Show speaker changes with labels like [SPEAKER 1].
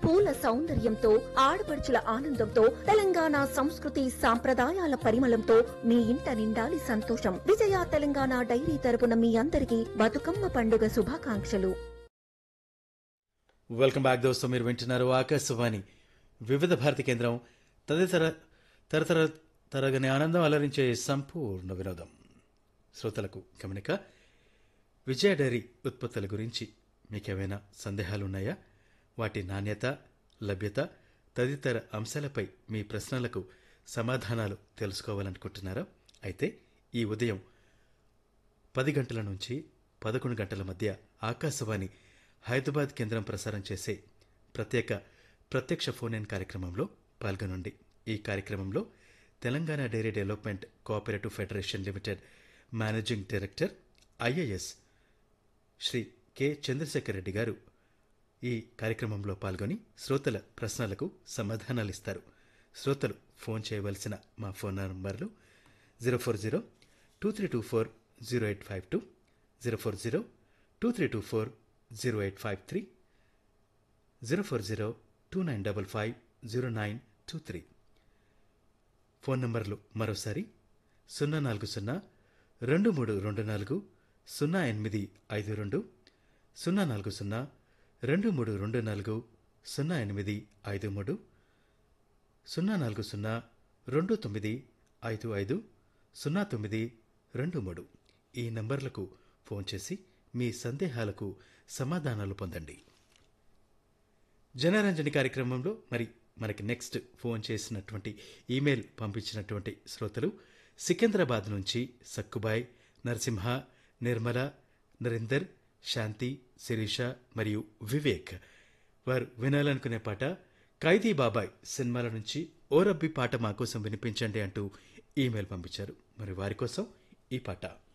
[SPEAKER 1] పూల సౌందర్యంతో, ఆడపడుచుల ఆనందంతో, తెలంగాణ సంస్కృతి సాంప్రదాయాల పరిమళంతో మీ ఇంట నిండాలి సంతోషం. విజయ తెలంగాణ డైరీ తరపున మీ అందరికీ బతుకమ్మ పండుగ శుభాకాంక్షలు.
[SPEAKER 2] వెల్కమ్ బ్యాక్ దోస్తు. మీరు వింటున్నారు ఆకాశవాణి వివిధ భారతి కేంద్రం. తరగని ఆనందం అలరించే సంపూర్ణ వినోదం. శ్రోతలకు గమనిక, విజయ డైరీ ఉత్పత్తుల గురించి మీకేమైనా సందేహాలున్నాయా? వాటి నాణ్యత, లభ్యత తదితర అంశాలపై మీ ప్రశ్నలకు సమాధానాలు తెలుసుకోవాలనుకుంటున్నారా? అయితే ఈ ఉదయం 10 గంటల నుంచి 11 గంటల మధ్య ఆకాశవాణి హైదరాబాద్ కేంద్రం ప్రసారం చేసే ప్రత్యక్ష ఫోన్ ఇన్ కార్యక్రమంలో పాల్గొనండి. ఈ కార్యక్రమంలో Telangana dairy development cooperative federation limited managing director IAS Shri K Chandrasekhar Reddy గారు ఈ కార్యక్రమంలో పాల్గొని శ్రోతల ప్రశ్నలకు సమాధానాలిస్తారు. శ్రోతలు ఫోన్ చేయవలసిన మా ఫోన్ నంబర్లు 040-2324-0852, 040-2324-0853, 040-2955-0923. ఫోన్ నంబర్లు మరోసారి 040-2324-0852, 040-2324-0853, 040-2955-0923. ఈ నంబర్లకు ఫోన్ చేసి మీ సందేహాలకు సమాధానాలు పొందండి. జనరంజని కార్యక్రమంలో మనకి నెక్స్ట్ ఫోన్ చేసినటువంటి ఈమెయిల్ పంపించినటువంటి శ్రోతలు సికింద్రాబాద్ నుంచి సక్కుబాయ్, నరసింహ, నిర్మల, నరేందర్, శాంతి, శిరీష మరియు వివేక్. వారు వినాలనుకునే పాట ఖైదీ బాబాయ్ సినిమాల నుంచి ఓ రబ్బీ పాట మా కోసం వినిపించండి అంటూ ఈమెయిల్ పంపించారు. మరి వారి కోసం ఈ పాట.